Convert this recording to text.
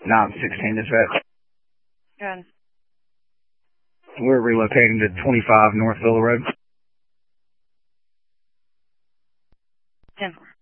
916 dispatch. Good. We're relocating to 25 North Villa Road. 10-4.